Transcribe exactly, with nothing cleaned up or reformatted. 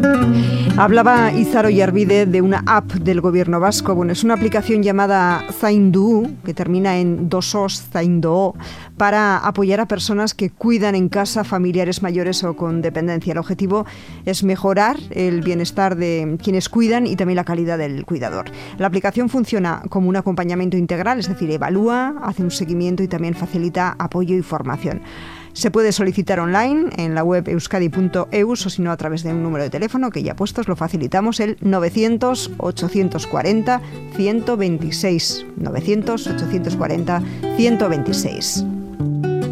Hablaba Izar Oyarbide de una app del gobierno vasco. Bueno, es una aplicación llamada Zaindu, que termina en dosos, Zaindoo, para apoyar a personas que cuidan en casa familiares mayores o con dependencia. El objetivo es mejorar el bienestar de quienes cuidan y también la calidad del cuidador. La aplicación funciona como un acompañamiento integral, es decir, evalúa, hace un seguimiento y también facilita apoyo y formación. Se puede solicitar online en la web euskadi punto eus o si no a través de un número de teléfono que ya puestos lo facilitamos, el novecientos, ochocientos cuarenta, ciento veintiséis. novecientos, ochocientos cuarenta, ciento veintiséis.